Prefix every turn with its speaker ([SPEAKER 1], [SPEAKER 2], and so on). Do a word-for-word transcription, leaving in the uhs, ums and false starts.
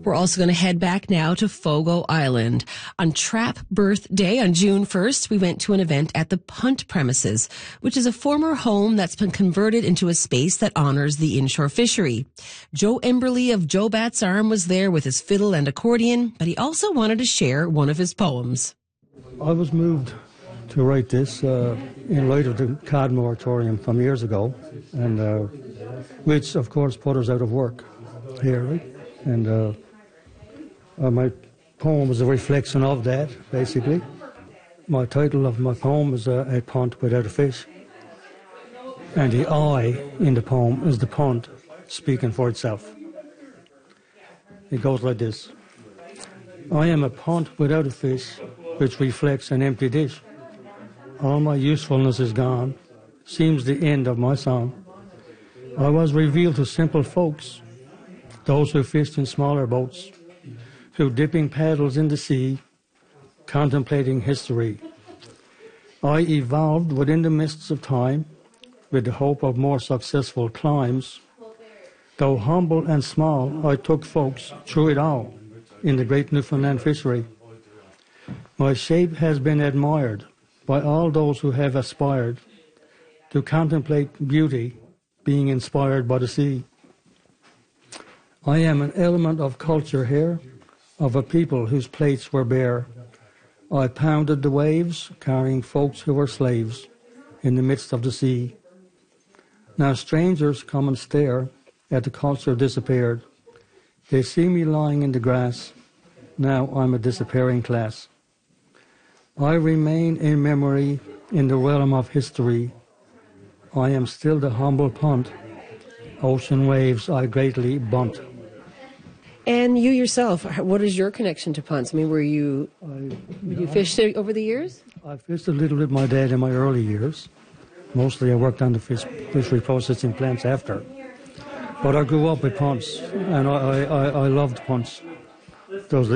[SPEAKER 1] We're also going to head back now to Fogo Island. On Trap Birth Day on June first, we went to an event at the Punt premises, which is a former home that's been converted into a space that honors the inshore fishery. Joe Emberley of Joe Bat's Arm was there with his fiddle and accordion, but he also wanted to share one of his poems.
[SPEAKER 2] I was moved to write this uh, in light of the cod moratorium from years ago, and uh, which, of course, put us out of work here, right? And uh, uh, my poem was a reflection of that, basically. My title of my poem is uh, A Punt Without a Fish. And the I in the poem is the punt speaking for itself. It goes like this. I am a punt without a fish, which reflects an empty dish. All my usefulness is gone, seems the end of my song. I was revealed to simple folks, those who fished in smaller boats, who dipping paddles in the sea, contemplating history. I evolved within the mists of time, with the hope of more successful climbs. Though humble and small, I took folks through it all in the great Newfoundland fishery. My shape has been admired by all those who have aspired to contemplate beauty, being inspired by the sea. I am an element of culture here, of a people whose plates were bare. I pounded the waves, carrying folks who were slaves in the midst of the sea. Now strangers come and stare at the culture disappeared. They see me lying in the grass. Now I'm a disappearing class. I remain in memory in the realm of history. I am still the humble punt. Ocean waves I greatly bunt.
[SPEAKER 1] And you yourself, what is your connection to punts? I mean, were you,
[SPEAKER 2] I,
[SPEAKER 1] did you fish over the years?
[SPEAKER 2] I fished a little with my dad in my early years. Mostly I worked on the fish, fishery processing plants after. But I grew up with punts, and I, I, I loved punts. Those